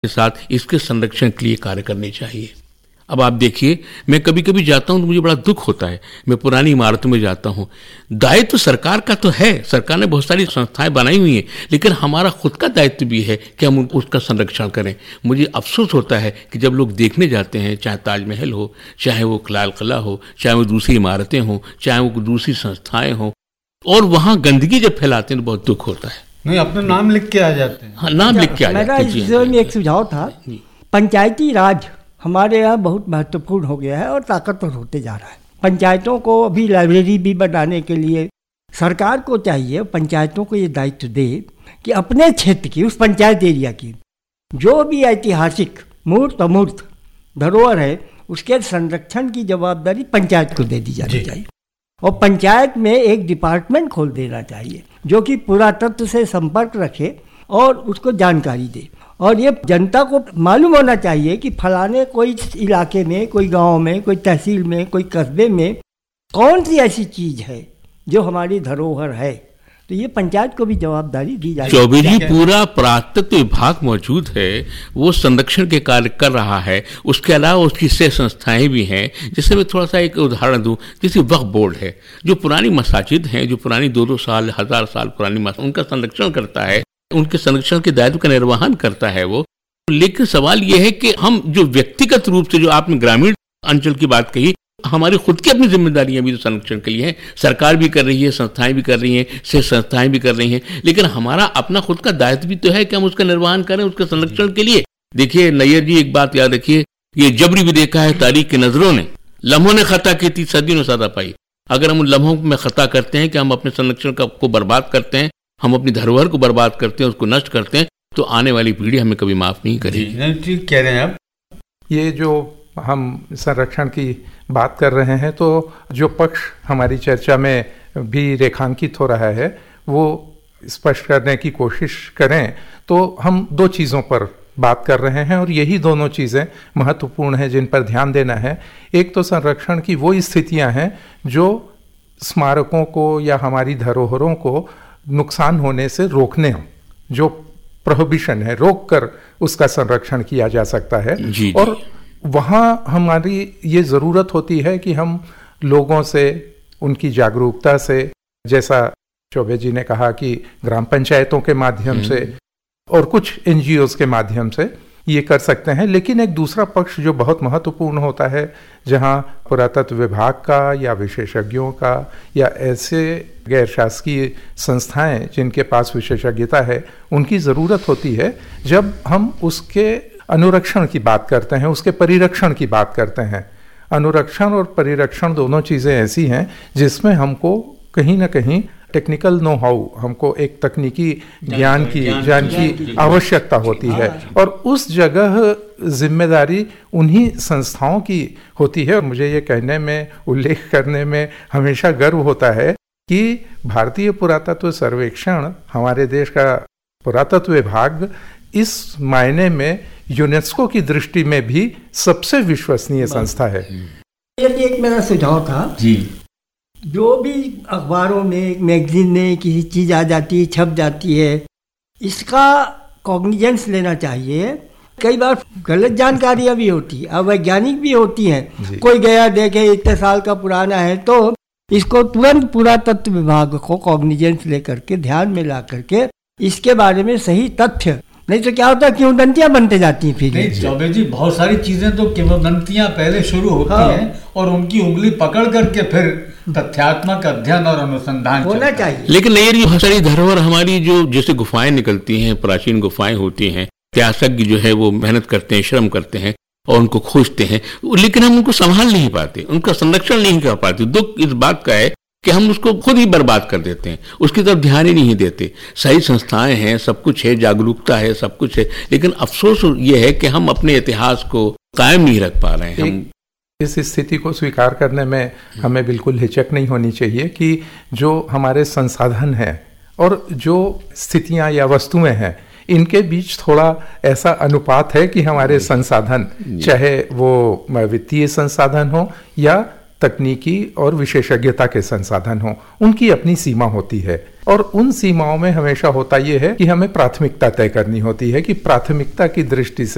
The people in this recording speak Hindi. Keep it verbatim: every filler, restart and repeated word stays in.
के साथ इसके संरक्षण के लिए कार्य करने चाहिए। अब आप देखिए, मैं कभी कभी जाता हूं तो मुझे बड़ा दुख होता है। मैं पुरानी इमारतों में जाता हूं, दायित्व तो सरकार का तो है, सरकार ने बहुत सारी संस्थाएं बनाई हुई हैं, लेकिन हमारा खुद का दायित्व भी है कि हम उसका संरक्षण करें। मुझे अफसोस होता है कि जब लोग देखने जाते हैं, चाहे ताजमहल हो, चाहे वो लाल किला हो, चाहे वो दूसरी इमारतें हों, चाहे वो दूसरी संस्थाएं हों, और वहां गंदगी जब फैलाते हैं तो बहुत दुख होता है। नहीं, अपना नाम लिख के आ जाते हैं। हाँ, नाम लिख के आ जाते हैं। मेरा इसमें एक सुझाव था, पंचायती राज हमारे यहाँ बहुत महत्वपूर्ण हो गया है और ताकतवर होते जा रहा है। पंचायतों को अभी लाइब्रेरी भी बनाने के लिए सरकार को चाहिए, पंचायतों को ये दायित्व दे कि अपने क्षेत्र की, उस पंचायत एरिया की जो भी ऐतिहासिक मूर्त अमूर्त धरोहर है, उसके संरक्षण की जवाबदारी पंचायत को दे दी जानी चाहिए। और पंचायत में एक डिपार्टमेंट खोल देना चाहिए जो कि पुरातत्व से संपर्क रखे और उसको जानकारी दे। और ये जनता को मालूम होना चाहिए कि फलाने कोई इलाके में, कोई गांव में, कोई तहसील में, कोई कस्बे में कौन सी ऐसी चीज़ है जो हमारी धरोहर है। तो ये पंचायत को भी जवाबदारी दी जाए। चौबे जी, पूरा पुरातत्व विभाग मौजूद है, वो संरक्षण के कार्य कर रहा है। उसके अलावा उसकी से संस्थाएं भी हैं। जैसे मैं थोड़ा सा एक उदाहरण दूं, जैसे वक्फ बोर्ड है, जो पुरानी मसाजिद हैं, जो पुरानी दो दो साल हजार साल पुरानी मसाजिद, उनका संरक्षण करता है, उनके संरक्षण के दायित्व का निर्वहन करता है वो। लेकिन सवाल ये है कि हम जो व्यक्तिगत रूप से, जो आपने ग्रामीण अंचल की बात कही, हमारी खुद की अपनी जिम्मेदारियां भी तो संरक्षण के लिए हैं। सरकार भी कर रही है, संस्थाएं भी कर रही हैं, से संस्थाएं भी कर रही हैं, लेकिन हमारा अपना खुद का दायित्व भी तो है कि हम उसका निर्वहन करें, उसके संरक्षण के लिए। देखिए नैयर जी, एक बात याद रखिए, ये जबरी भी देखा है तारीख की नजरों ने, लम्हों ने खता की थी, सदियों ने सदा पाई। अगर हम उन लम्हों में खता करते हैं कि हम अपने संरक्षण को बर्बाद करते हैं, हम अपनी धरोहर को बर्बाद करते हैं, उसको नष्ट करते हैं, तो आने वाली पीढ़ी हमें कभी माफ नहीं करेगी। ठीक कह रहे हैं आप। ये जो हम संरक्षण की बात कर रहे हैं, तो जो पक्ष हमारी चर्चा में भी रेखांकित हो रहा है वो स्पष्ट करने की कोशिश करें तो हम दो चीज़ों पर बात कर रहे हैं, और यही दोनों चीज़ें महत्वपूर्ण हैं जिन पर ध्यान देना है। एक तो संरक्षण की वो स्थितियां हैं जो स्मारकों को या हमारी धरोहरों को नुकसान होने से रोकने हो, जो प्रोहिबिशन है, रोक कर उसका संरक्षण किया जा सकता है। जी, जी। और वहाँ हमारी ये ज़रूरत होती है कि हम लोगों से, उनकी जागरूकता से, जैसा चौबे जी ने कहा कि ग्राम पंचायतों के माध्यम से और कुछ एनजीओज के माध्यम से ये कर सकते हैं। लेकिन एक दूसरा पक्ष जो बहुत महत्वपूर्ण होता है, जहाँ पुरातत्व विभाग का या विशेषज्ञों का या ऐसे गैर शासकीय संस्थाएं जिनके पास विशेषज्ञता है, उनकी ज़रूरत होती है जब हम उसके अनुरक्षण की बात करते हैं, उसके परिरक्षण की बात करते हैं। अनुरक्षण और परिरक्षण दोनों चीज़ें ऐसी हैं जिसमें हमको कहीं ना कहीं टेक्निकल नो हाउ, हमको एक तकनीकी ज्ञान की ज्ञान की आवश्यकता होती है, और उस जगह जिम्मेदारी उन्हीं संस्थाओं की होती है। और मुझे ये कहने में, उल्लेख करने में हमेशा गर्व होता है कि भारतीय पुरातत्व सर्वेक्षण, हमारे देश का पुरातत्व विभाग, इस मायने में यूनेस्को की दृष्टि में भी सबसे विश्वसनीय संस्था है। एक मेरा सुझाव था जी, जो भी अखबारों में, मैगजीन में किसी चीज़ आ जाती है, छप जाती है, इसका कॉग्निजेंस लेना चाहिए। कई बार गलत जानकारियाँ भी होती, अवैज्ञानिक भी होती हैं। कोई गया देखे इतने साल का पुराना है, तो इसको तुरंत पुरातत्व विभाग को कॉग्निजेंस लेकर के, ध्यान में ला करके इसके बारे में सही तथ्य, नहीं तो क्या होता है, किंवदंतियां बनते जाती हैं। फिर नहीं चौबे जी, बहुत सारी चीजें तो किंवदंतियां पहले शुरू होती हाँ। हैं, और उनकी उंगली पकड़ करके फिर तथ्यात्मक अध्ययन और अनुसंधान होना चाहिए। लेकिन नहीं, ये बहुत सारी धरोहर हमारी जो जैसे गुफाएं निकलती हैं, प्राचीन गुफाएं होती हैं, इतिहासज्ञ जो है वो मेहनत करते हैं, श्रम करते हैं और उनको खोजते हैं, लेकिन हम उनको संभाल नहीं पाते, उनका संरक्षण नहीं कर पाते। दुख इस बात का है कि हम उसको खुद ही बर्बाद कर देते हैं, उसकी तरफ ध्यान ही नहीं देते। सही संस्थाएं हैं, सब कुछ है, जागरूकता है, सब कुछ है, लेकिन अफसोस ये है कि हम अपने इतिहास को कायम नहीं रख पा रहे हैं। हम इस स्थिति को स्वीकार करने में हमें बिल्कुल हिचक नहीं होनी चाहिए कि जो हमारे संसाधन हैं और जो स्थितियां या वस्तुएं हैं, इनके बीच थोड़ा ऐसा अनुपात है कि हमारे संसाधन, चाहे वो वित्तीय संसाधन हो या तकनीकी और विशेषज्ञता के संसाधन हों, उनकी अपनी सीमा होती है। और उन सीमाओं में हमेशा होता यह है कि हमें प्राथमिकता तय करनी होती है कि प्राथमिकता की दृष्टि से